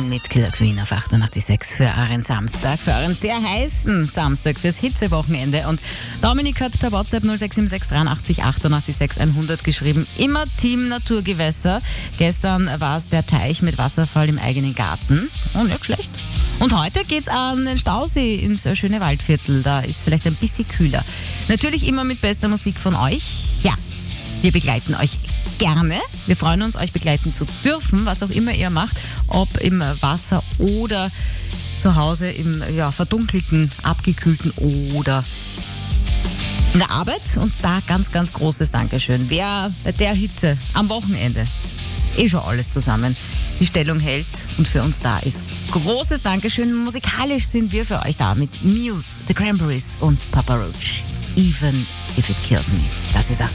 mit Killer Queen auf 88.6 für euren Samstag, für euren sehr heißen Samstag, fürs Hitzewochenende. Und Dominik hat per WhatsApp 0676 83 88 6 100 geschrieben, immer Team Naturgewässer. Gestern war es der Teich mit Wasserfall im eigenen Garten. Oh, nicht schlecht. Und heute geht's an den Stausee ins schöne Waldviertel. Da ist vielleicht ein bisschen kühler. Natürlich immer mit bester Musik von euch. Ja, wir begleiten euch gerne. Wir freuen uns, euch begleiten zu dürfen, was auch immer ihr macht. Ob im Wasser oder zu Hause im verdunkelten, abgekühlten oder in der Arbeit. Und da ganz, ganz großes Dankeschön. Wer bei der Hitze am Wochenende schon alles zusammen die Stellung hält und für uns da ist. Großes Dankeschön. Musikalisch sind wir für euch da mit Muse, The Cranberries und Papa Roach. Even if it kills me. Das ist auch